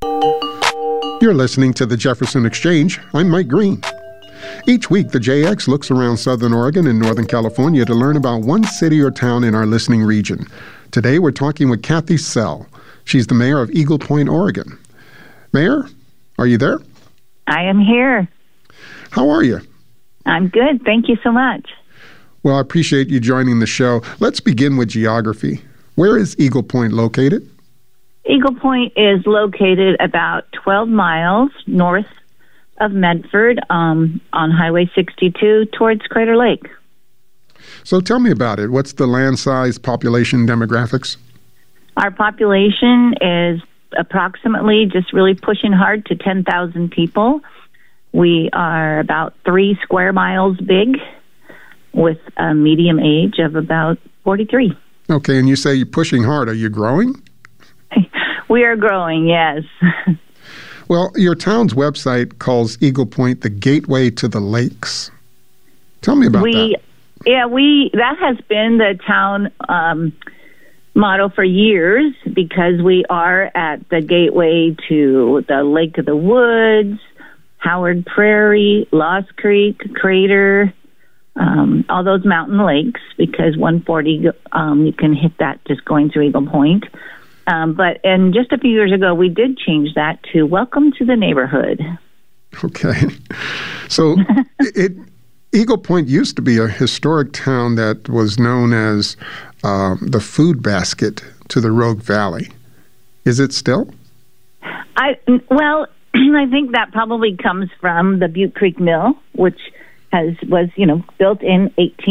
You're listening to the Jefferson Exchange. I'm Mike Green. Each week, the JX looks around Southern Oregon and Northern California to learn about one city or town in our listening region. Today, we're talking with Kathy Sell. She's the mayor of Eagle Point, Oregon. Mayor, are you there? I am here. How are you? I'm good. Thank you so much. Well, I appreciate you joining the show. Let's begin with geography. Where is Eagle Point located? Eagle Point is located about 12 miles north of Medford on Highway 62 towards Crater Lake. So tell me about it. What's the land size, population, demographics? Our population is approximately just really pushing hard to 10,000 people. We are about 3 square miles big with a medium age of about 43. Okay, and you say you're pushing hard. Are you growing? We are growing, yes. Well, your town's website calls Eagle Point the gateway to the lakes. Tell me about that. Yeah, that has been the town motto for years because we are at the gateway to the Lake of the Woods, Howard Prairie, Lost Creek, Crater, all those mountain lakes, because 140, you can hit that just going through Eagle Point. And just a few years ago, we did change that to Welcome to the Neighborhood. Okay. So Eagle Point used to be a historic town that was known as the food basket to the Rogue Valley. Is it still? I think that probably comes from the Butte Creek Mill, which was built in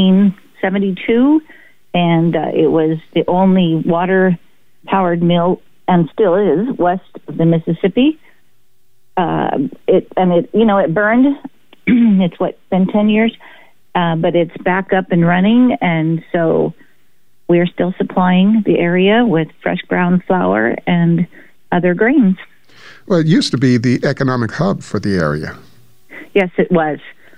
1872, and it was the only water-powered mill, and still is, west of the Mississippi. It burned. It's been 10 years, but it's back up and running, and so we're still supplying the area with fresh ground flour and other grains. Well, it used to be the economic hub for the area. Yes, it was.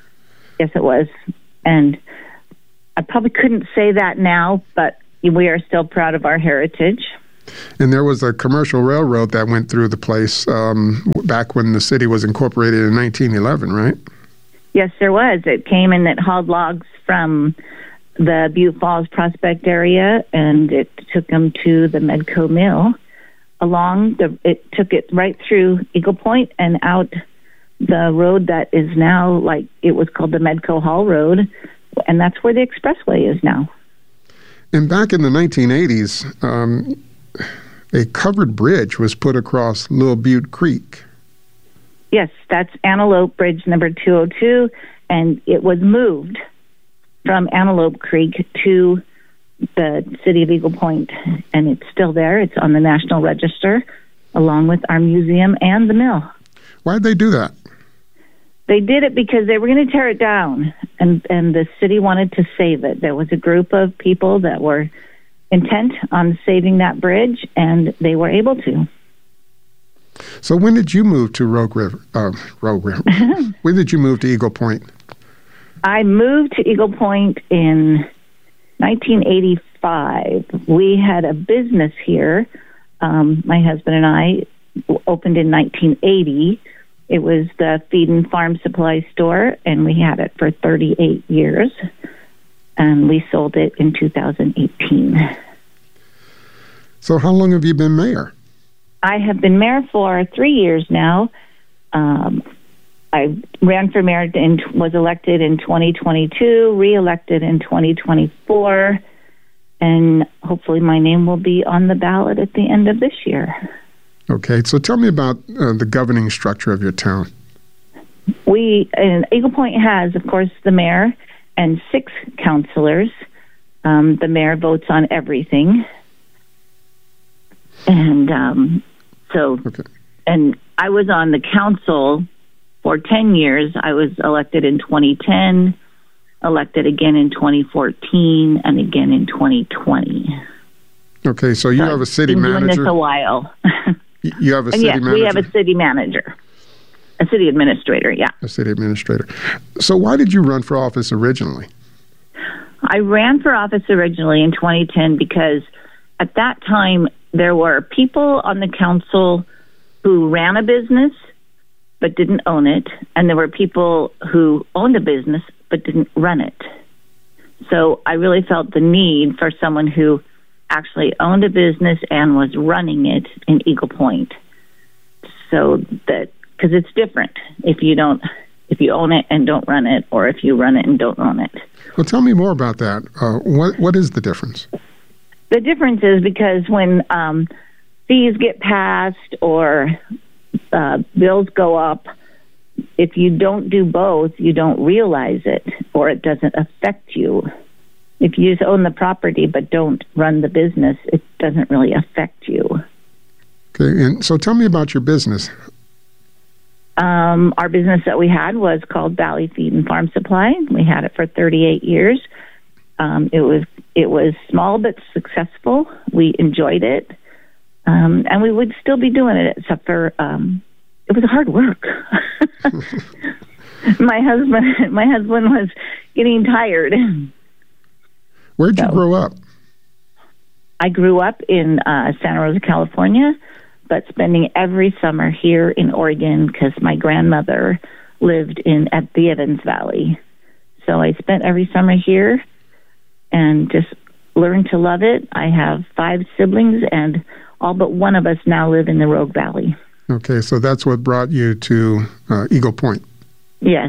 And I probably couldn't say that now, but we are still proud of our heritage. And there was a commercial railroad that went through the place back when the city was incorporated in 1911, right? Yes, there was. It came and it hauled logs from the Butte Falls Prospect area, and it took them to the Medco Mill. It took it right through Eagle Point and out the road that is now, it was called the Medco Hall Road, and that's where the expressway is now. And back in the 1980s, a covered bridge was put across Little Butte Creek. Yes, that's Antelope Bridge number 202, and it was moved from Antelope Creek to the city of Eagle Point, and it's still there. It's on the National Register, along with our museum and the mill. Why'd they do that? They did it because they were going to tear it down, and the city wanted to save it. There was a group of people that were intent on saving that bridge, and they were able to. So when did you move to Rogue River? When did you move to Eagle Point? I moved to Eagle Point in 1985. We had a business here. My husband and I opened in 1980. It was the Feed and Farm Supply Store, and we had it for 38 years. And we sold it in 2018. So how long have you been mayor? I have been mayor for 3 years now. I ran for mayor and was elected in 2022, re-elected in 2024, and hopefully my name will be on the ballot at the end of this year. Okay, so tell me about the governing structure of your town. Eagle Point has, of course, the mayor and 6 councilors. The mayor votes on everything. And and I was on the council for 10 years. I was elected in 2010, elected again in 2014, and again in 2020. Okay, so you have a city manager. I've been doing this a while. You have a city manager? Yes, we have a city manager. A city administrator, yeah. A city administrator. So why did you run for office originally? I ran for office originally in 2010 because at that time there were people on the council who ran a business but didn't own it, and there were people who owned a business but didn't run it. So I really felt the need for someone who actually owned a business and was running it in Eagle Point. So that, because it's different if you own it and don't run it, or if you run it and don't own it. Well, tell me more about that. What is the difference? The difference is because when fees get passed or bills go up, if you don't do both, you don't realize it, or it doesn't affect you. If you just own the property but don't run the business, it doesn't really affect you. Okay, and so tell me about your business. Our business that we had was called Valley Feed and Farm Supply. We had it for 38 years. It was small but successful. We enjoyed it, and we would still be doing it, except for it was hard work. My husband was getting tired. Where'd you grow up? I grew up in Santa Rosa, California, but spending every summer here in Oregon because my grandmother lived at the Evans Valley. So I spent every summer here and just learned to love it. I have 5 siblings, and all but one of us now live in the Rogue Valley. Okay, so that's what brought you to Eagle Point. Yes.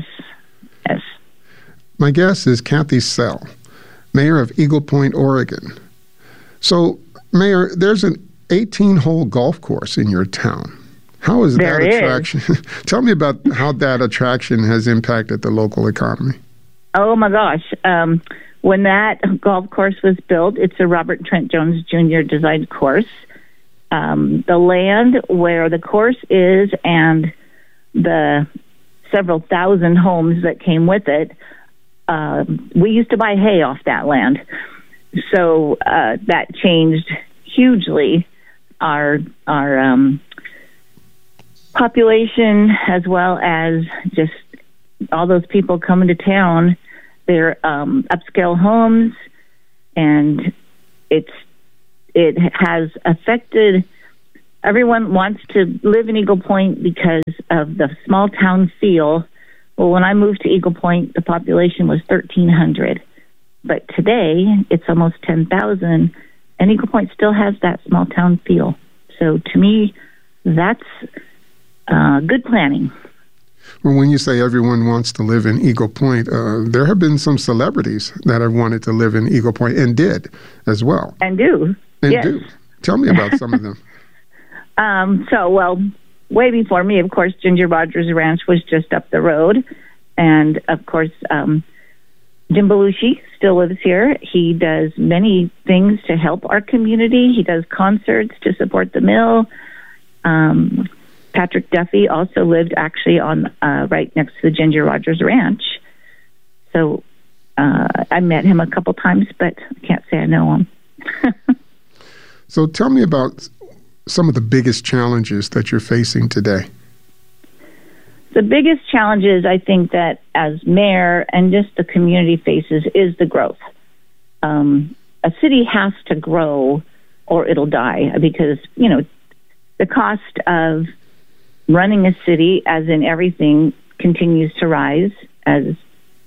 My guest is Kathy Sell, Mayor of Eagle Point, Oregon. So, Mayor, there's an 18-hole golf course in your town. How is that attraction? Tell me about how that attraction has impacted the local economy. Oh, my gosh. When that golf course was built, it's a Robert Trent Jones Jr. designed course. The land where the course is and the several thousand homes that came with it, we used to buy hay off that land. So that changed hugely our population, as well as just all those people coming to town. They're upscale homes, and it has affected. Everyone wants to live in Eagle Point because of the small town feel. Well, when I moved to Eagle Point, the population was 1,300. But today, it's almost 10,000, and Eagle Point still has that small town feel. So to me, that's good planning. Well, when you say everyone wants to live in Eagle Point, there have been some celebrities that have wanted to live in Eagle Point and did as well. And do. Tell me about some of them. Way before me, of course, Ginger Rogers Ranch was just up the road. And, of course, Jim Belushi still lives here. He does many things to help our community. He does concerts to support the mill. Patrick Duffy also lived actually on right next to the Ginger Rogers Ranch. So I met him a couple times, but I can't say I know him. So tell me about some of the biggest challenges that you're facing today. The biggest challenges, I think, that as mayor and just the community faces is the growth. A city has to grow or it'll die because, the cost of running a city, as in everything, continues to rise. And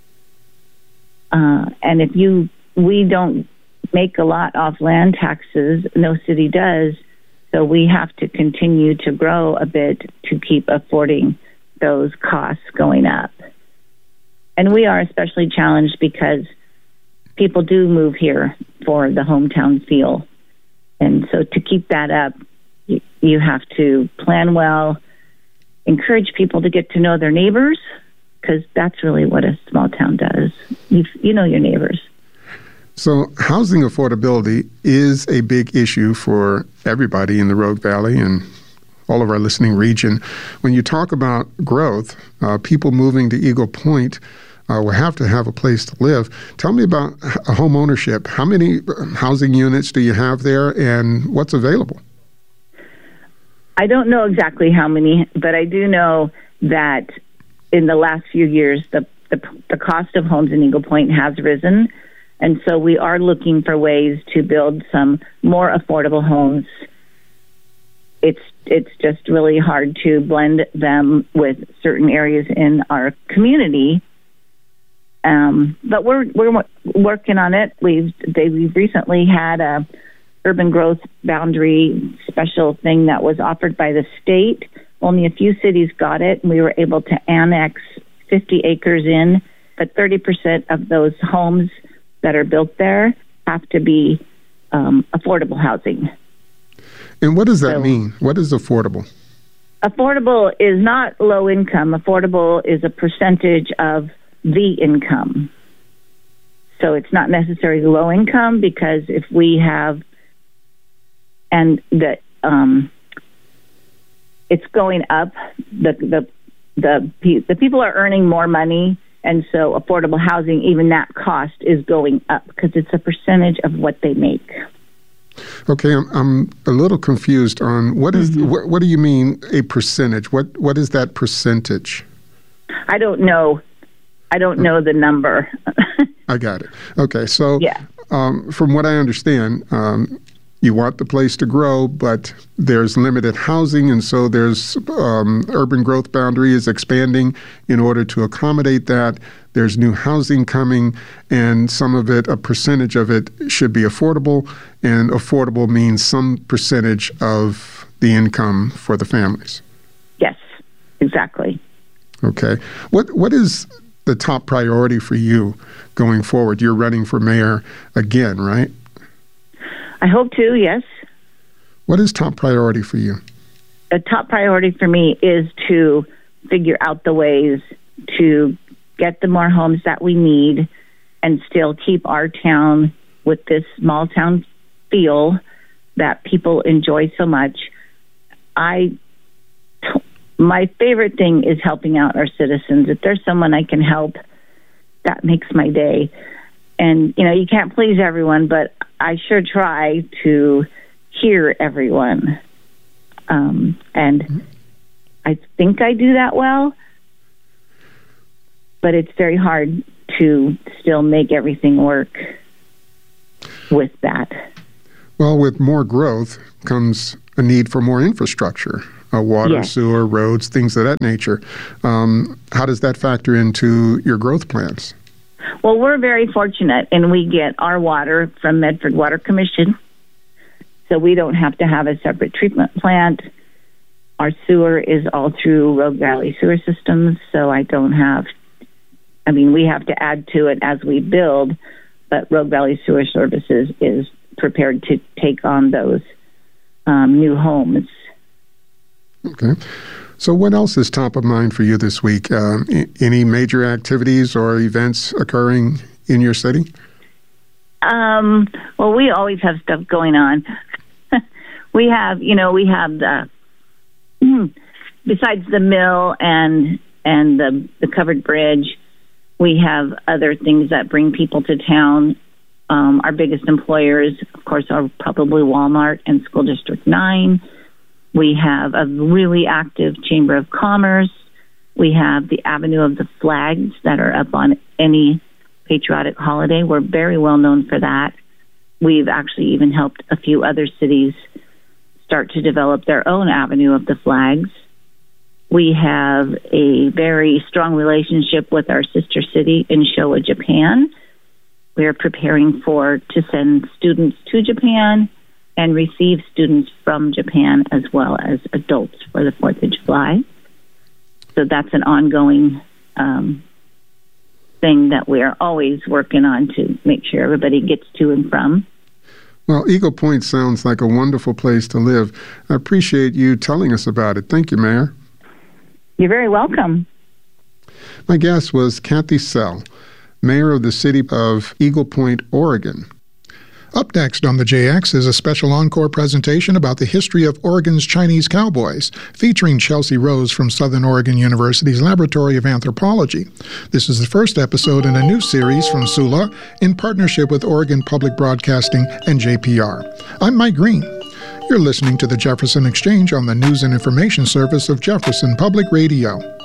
if we don't make a lot off land taxes, no city does. So we have to continue to grow a bit to keep affording those costs going up. And we are especially challenged because people do move here for the hometown feel. And so to keep that up, you have to plan well, encourage people to get to know their neighbors, because that's really what a small town does. You know your neighbors. So housing affordability is a big issue for everybody in the Rogue Valley and all of our listening region. When you talk about growth, people moving to Eagle Point will have to have a place to live. Tell me about home ownership. How many housing units do you have there, and what's available? I don't know exactly how many, but I do know that in the last few years, the cost of homes in Eagle Point has risen. And so we are looking for ways to build some more affordable homes it's just really hard to blend them with certain areas in our community. But we're working on it. We've recently had a urban growth boundary special thing that was offered by the state. Only a few cities got it, and we were able to annex 50 acres in, but 30% of those homes that are built there have to be affordable housing. And what does that mean? What is affordable? Affordable is not low income. Affordable is a percentage of the income. So it's not necessarily low income, because if we have, and that it's going up, the people are earning more money, and so affordable housing, even that cost is going up because it's a percentage of what they make. Okay, I'm a little confused on what is what do you mean a percentage? What is that percentage? I don't know. I don't know the number. I got it. Okay, so yeah. From what I understand, you want the place to grow, but there's limited housing, and so there's urban growth boundary is expanding in order to accommodate that. There's new housing coming, and some of it, a percentage of it, should be affordable, and affordable means some percentage of the income for the families. Yes, exactly. Okay. What is the top priority for you going forward? You're running for mayor again, right? I hope to, yes. What is top priority for you? The top priority for me is to figure out the ways to get the more homes that we need and still keep our town with this small town feel that people enjoy so much. My favorite thing is helping out our citizens. If there's someone I can help, that makes my day. And, you can't please everyone, but I sure try to hear everyone. And I think I do that well, but it's very hard to still make everything work with that. Well, with more growth comes a need for more infrastructure, water, yes. sewer, roads, things of that nature. How does that factor into your growth plans? Well, we're very fortunate, and we get our water from Medford Water Commission, so we don't have to have a separate treatment plant. Our sewer is all through Rogue Valley Sewer Systems, so we have to add to it as we build, but Rogue Valley Sewer Services is prepared to take on those new homes. Okay. So what else is top of mind for you this week? Any major activities or events occurring in your city? Well, we always have stuff going on. We have the, besides the mill and the covered bridge, we have other things that bring people to town. Our biggest employers, of course, are probably Walmart and School District 9. We have a really active Chamber of Commerce. We have the Avenue of the Flags that are up on any patriotic holiday. We're very well known for that. We've actually even helped a few other cities start to develop their own Avenue of the Flags. We have a very strong relationship with our sister city in Showa, Japan. We are preparing to send students to Japan and receive students from Japan as well as adults for the 4th of July. So that's an ongoing thing that we're always working on to make sure everybody gets to and from. Well, Eagle Point sounds like a wonderful place to live. I appreciate you telling us about it. Thank you, Mayor. You're very welcome. My guest was Kathy Sell, Mayor of the city of Eagle Point, Oregon. Up next on the JX is a special encore presentation about the history of Oregon's Chinese cowboys, featuring Chelsea Rose from Southern Oregon University's Laboratory of Anthropology. This is the first episode in a new series from SULA in partnership with Oregon Public Broadcasting and JPR. I'm Mike Green. You're listening to the Jefferson Exchange on the News and Information Service of Jefferson Public Radio.